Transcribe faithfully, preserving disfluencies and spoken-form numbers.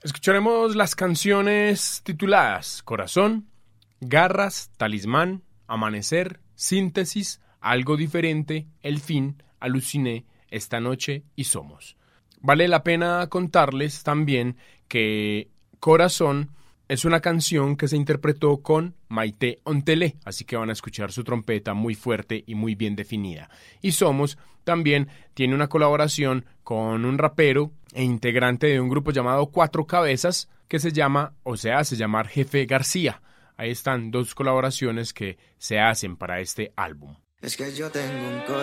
Escucharemos las canciones tituladas Corazón, Garras, Talismán, Amanecer, Síntesis, Algo Diferente, El Fin, Aluciné, Esta Noche y Somos. Vale la pena contarles también que Corazón es una canción que se interpretó con Maite Ontelé, así que van a escuchar su trompeta muy fuerte y muy bien definida. Y Somos también tiene una colaboración con un rapero e integrante de un grupo llamado Cuatro Cabezas que se llama o se hace llamar Jefe García. Ahí están dos colaboraciones que se hacen para este álbum. Es que yo tengo un corazón